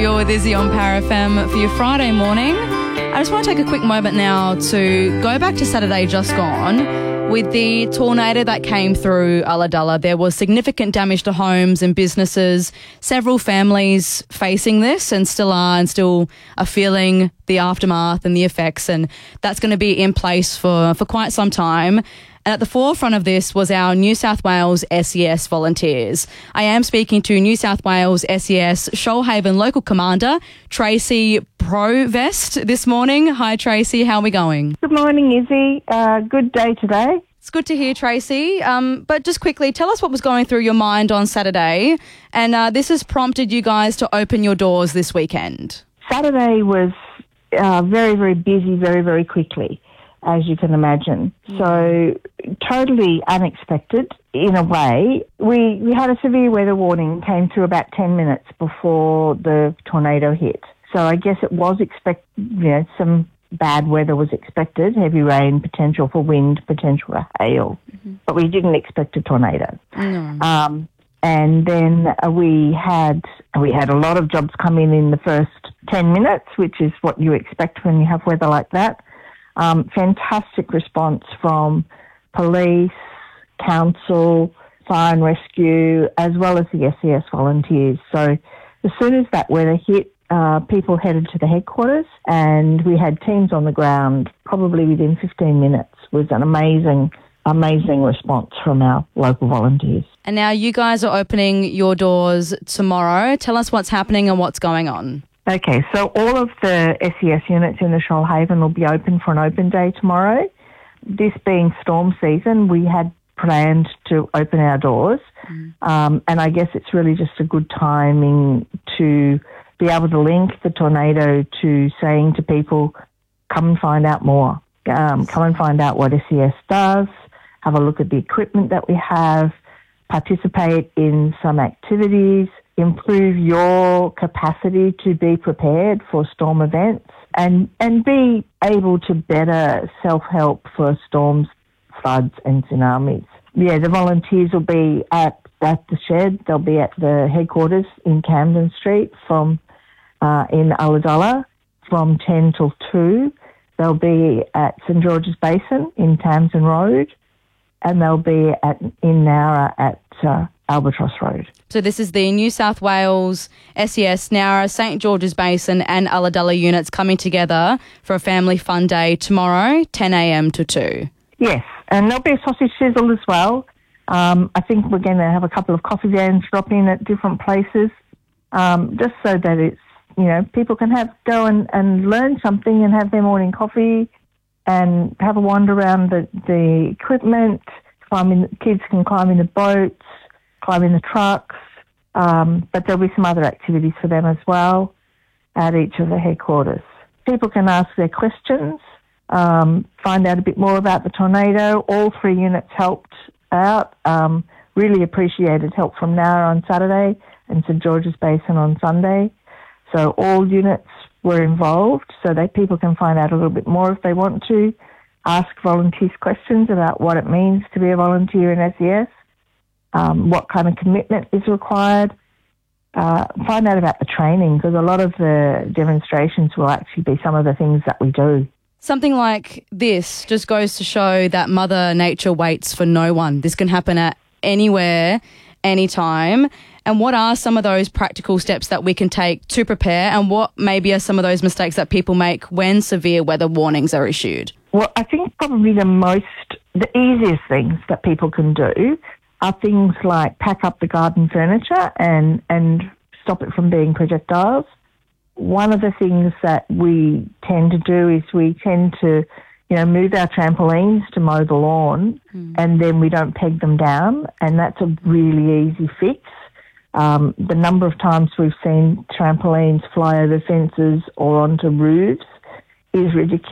You're with Izzy on Power FM for your Friday morning. I just want to take a quick moment now to go back to Saturday just gone. With the tornado that came through Ulladulla, there was significant damage to homes and businesses. Several families facing this and still are feeling the aftermath and the effects, and that's going to be in place for quite some time. And at the forefront of this was our New South Wales SES volunteers. I am speaking to New South Wales SES Shoalhaven Local Commander, Tracy Provest, this morning. Hi, Tracy. How are we going? Good morning, Izzy. Good day today. It's good to hear, Tracy. But just quickly, tell us what was going through your mind on Saturday. And this has prompted you guys to open your doors this weekend. Saturday was very, very busy, very, very quickly, as you can imagine. So totally unexpected in a way. We had a severe weather warning, came through about 10 minutes before the tornado hit. So I guess it was some bad weather was expected, heavy rain, potential for wind, potential for hail. But we didn't expect a tornado. No. And then we had a lot of jobs come in the first 10 minutes, which is what you expect when you have weather like that. Fantastic response from police, council, fire and rescue, as well as the SES volunteers. So as soon as that weather hit, people headed to the headquarters, and we had teams on the ground probably within 15 minutes. It was an amazing response from our local volunteers. And now you guys are opening your doors tomorrow. Tell us what's happening and what's going on. Okay, so all of the SES units in the Shoalhaven will be open for an open day tomorrow. This being storm season, we had planned to open our doors, and I guess it's really just a good timing to be able to link the tornado to saying to people, come and find out more. Come and find out what SES does, have a look at the equipment that we have, participate in some activities, improve your capacity to be prepared for storm events, and be able to better self-help for storms, floods and tsunamis. Yeah, the volunteers will be at the shed. They'll be at the headquarters in Camden Street in Ulladulla from 10 till 2. They'll be at St George's Basin in Tamsin Road, and they'll be in Nowra at Albatross Road. So this is the New South Wales SES, Nowra, St George's Basin and Ulladulla units coming together for a family fun day tomorrow, 10 a.m. to 2. Yes, and there'll be a sausage sizzle as well. I think we're going to have a couple of coffee vans drop in at different places, just so that it's, people can go and learn something and have their morning coffee and have a wander around the equipment. Kids can climb in the boats, climb in the trucks, but there'll be some other activities for them as well at each of the headquarters. People can ask their questions, find out a bit more about the tornado. All 3 units helped out. Really appreciated help from Nowra on Saturday and St George's Basin on Sunday. So all units were involved so that people can find out a little bit more if they want to, ask volunteers questions about what it means to be a volunteer in SES, what kind of commitment is required, find out about the training, because a lot of the demonstrations will actually be some of the things that we do. Something like this just goes to show that Mother Nature waits for no one. This can happen at anywhere, anytime. And what are some of those practical steps that we can take to prepare, and what maybe are some of those mistakes that people make when severe weather warnings are issued? Well, I think probably the easiest things that people can do are things like pack up the garden furniture and stop it from being projectiles. One of the things that we tend to do is we tend to, move our trampolines to mow the lawn, and then we don't peg them down, and that's a really easy fix. The number of times we've seen trampolines fly over fences or onto roofs is ridiculous.